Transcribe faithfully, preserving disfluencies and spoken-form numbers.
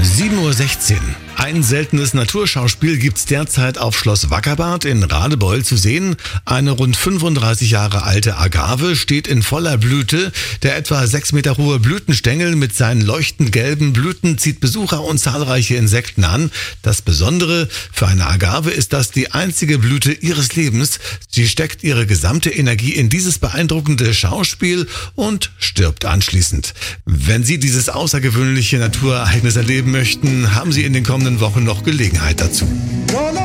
sieben Uhr sechzehn. Ein seltenes Naturschauspiel gibt's derzeit auf Schloss Wackerbarth in Radebeul zu sehen. Eine rund fünfunddreißig Jahre alte Agave steht in voller Blüte. Der etwa sechs Meter hohe Blütenstängel mit seinen leuchtend gelben Blüten zieht Besucher und zahlreiche Insekten an. Das Besondere für eine Agave ist das die einzige Blüte ihres Lebens. Sie steckt ihre gesamte Energie in dieses beeindruckende Schauspiel und stirbt anschließend. Wenn Sie dieses außergewöhnliche Naturereignis erleben möchten, haben Sie in den kommenden Wochen noch Gelegenheit dazu.